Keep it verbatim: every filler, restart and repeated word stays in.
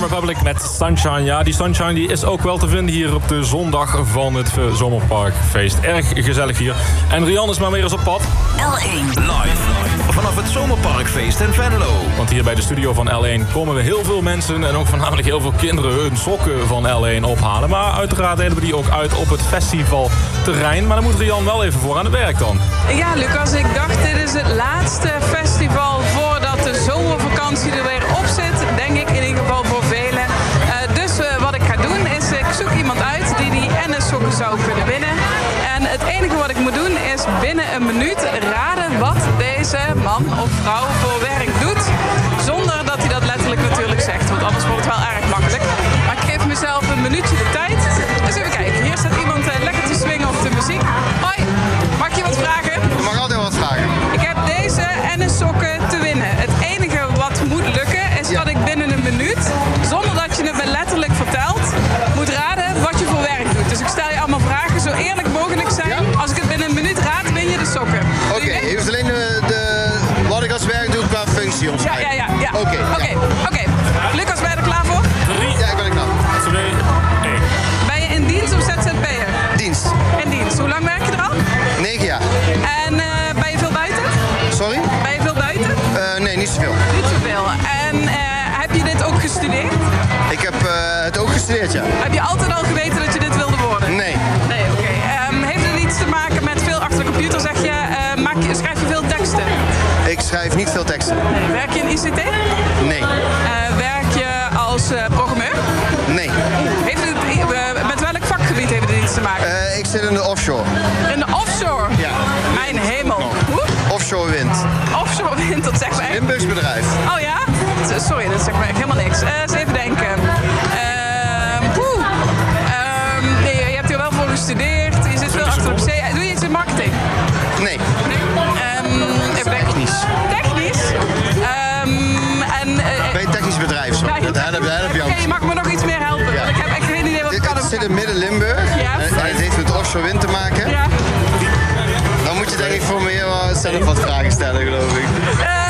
Republic met Sunshine. Ja, die Sunshine die is ook wel te vinden hier op de zondag van het Zomerparkfeest. Erg gezellig hier. En Rian is maar weer eens op pad. L één live vanaf het Zomerparkfeest in Venlo. Want hier bij de studio van L één komen we heel veel mensen en ook voornamelijk heel veel kinderen hun sokken van L één ophalen. Maar uiteraard delen we die ook uit op het festivalterrein. Maar dan moet Rian wel even voor aan het werk dan. Ja, Lucas, ik dacht dit is het laatste festival voordat de zomervakantie er weer op zit. Denk ik in ieder geval voor velen. Uh, dus uh, wat ik ga doen is, ik zoek iemand uit die die N-sokken zou kunnen winnen. En het enige wat ik moet doen is binnen een minuut raden wat deze man of vrouw voor werk doet. Zonder dat hij dat letterlijk natuurlijk zegt, want anders wordt het wel erg makkelijk. Maar ik geef mezelf een minuutje de tijd. Dus even kijken, hier staat iemand uh, lekker te swingen op de muziek. Hoi, mag je wat vragen? Je mag altijd wat vragen. Ik heb deze N-sokken te winnen. Het enige wat moet lukken is ja. dat ik binnen een minuut, zonder dat je het me letterlijk vertelt, moet raden wat je voor werk doet. Dus ik stel je allemaal vragen, zo eerlijk mogelijk zijn. Ja. Als ik het binnen een minuut raad, win je de sokken. Oké, okay, je hoeft alleen de, de, wat ik als werk doe qua functie omschrijven. Ja, ja, ja. ja. Oké, okay, okay, ja. okay. Lucas, ben je er klaar voor? Drie. Ja, ik ben er klaar voor. Twee, één. Ben je in dienst of Z Z P'er? Dienst. In dienst. Hoe lang werk je er al? Negen jaar. En uh, ben je veel buiten? Sorry? Ben je veel buiten? Uh, nee, niet zoveel. Niet zoveel. En uh, heb je dit ook gestudeerd? Ik heb uh, het ook gestudeerd, ja. Heb je altijd al geweten dat je dit wilde worden? Nee. Nee, oké. Okay. Um, heeft het iets te maken met veel achter de computer, zeg je? Uh, maak je schrijf je veel teksten? Ik schrijf niet veel teksten. Nee. Werk je in I C T? Nee. Uh, werk je als uh, programmeur? Nee. Heeft het, uh, met welk vakgebied heeft het iets te maken? Uh, ik zit in de offshore. In de offshore? Ja. Mijn hemel. Hoe? Offshore wind. Offshore wind, dat zegt mij. Limburgs bedrijf. Oh ja? Sorry, dat zegt mij echt helemaal niks. Uh, eens even denken. Uh, poeh. Uh, nee, je hebt hier wel voor gestudeerd. Je zit veel achter op zee. Doe je iets in marketing? Nee. Nee. Um, even denken. Technisch. Technisch? Um, en, uh, Bij een technisch bedrijf, zo. Ja, dat help, dat help je Oké, okay, je mag me nog iets meer helpen. Ja. Want ik heb echt geen idee wat ik Dit, kan het doen. zit in midden Limburg. Ja. En, en het heeft met offshore wind te maken. Ja. Dan moet je denk ik voor me heel zelf wat vragen stellen, geloof ik. Uh,